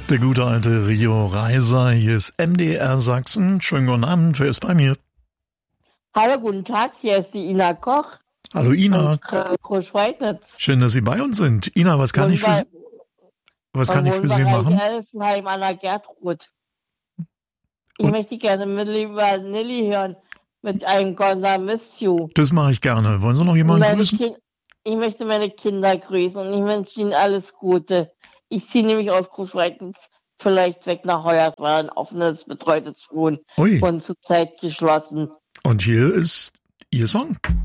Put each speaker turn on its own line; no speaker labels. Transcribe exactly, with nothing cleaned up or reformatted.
Der gute alte Rio Reiser, hier ist M D R Sachsen. Schönen guten Abend, wer ist bei mir?
Hallo, guten Tag, hier ist die Ina Koch.
Hallo Ina.
Groß-Schweidnitz.
Schön, dass Sie bei uns sind. Ina, was kann ich für Sie, was kann ich für Sie machen?
Elfenheim an der Gertrud. Ich
Und?
möchte gerne Milli Vanilli hören mit einem Gonna Miss You.
Das mache ich gerne. Wollen Sie noch jemanden
Meine
grüßen?
Kind, ich möchte meine Kinder grüßen und ich wünsche ihnen alles Gute. Ich ziehe nämlich aus Groß-Schweidnitz vielleicht weg nach Hoyerswerda, ein offenes, betreutes Wohnen
Ui.
und zurzeit geschlossen.
Und hier ist Ihr Song.